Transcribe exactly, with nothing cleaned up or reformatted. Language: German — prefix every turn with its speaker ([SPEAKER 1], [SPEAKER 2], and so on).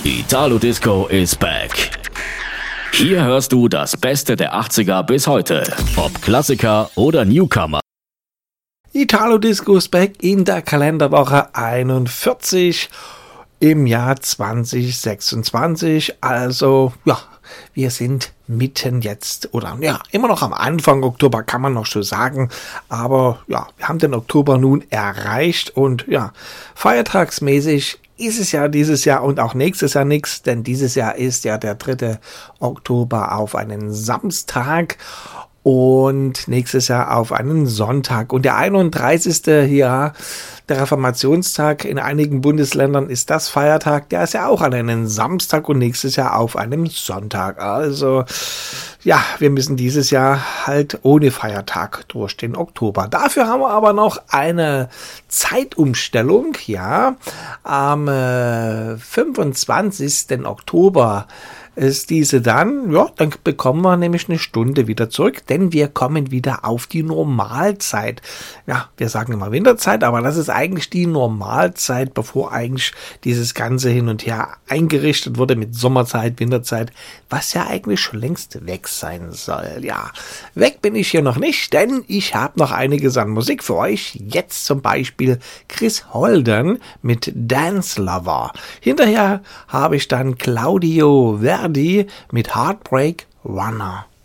[SPEAKER 1] Italo Disco is back. Hier hörst du das Beste der achtziger bis heute. Ob Klassiker oder Newcomer.
[SPEAKER 2] Italo Disco is back in der Kalenderwoche einundvierzig im Jahr zwanzig sechsundzwanzig. Also, ja, wir sind mitten jetzt oder ja, immer noch am Anfang Oktober, kann man noch so sagen. Aber ja, wir haben den Oktober nun erreicht und ja, feiertagsmäßig ist es ja dieses Jahr und auch nächstes Jahr nichts, denn dieses Jahr ist ja der dritte Oktober auf einen Samstag und nächstes Jahr auf einen Sonntag. Und der einunddreißigste Ja, der Reformationstag in einigen Bundesländern ist das Feiertag, der ist ja auch an einem Samstag und nächstes Jahr auf einem Sonntag. Also ja, wir müssen dieses Jahr halt ohne Feiertag durch den Oktober. Dafür haben wir aber noch eine Zeitumstellung, ja, am äh, fünfundzwanzigsten Oktober ist diese dann, ja, dann bekommen wir nämlich eine Stunde wieder zurück, denn wir kommen wieder auf die Normalzeit. Ja, wir sagen immer Winterzeit, aber das ist eigentlich die Normalzeit, bevor eigentlich dieses Ganze hin und her eingerichtet wurde mit Sommerzeit, Winterzeit, was ja eigentlich schon längst weg sein soll. Ja, weg bin ich hier noch nicht, denn ich habe noch einiges an Musik für euch. Jetzt zum Beispiel Chris Holden mit Dance Lover. Hinterher habe ich dann Claudio Verdi mit Heartbreak Runner.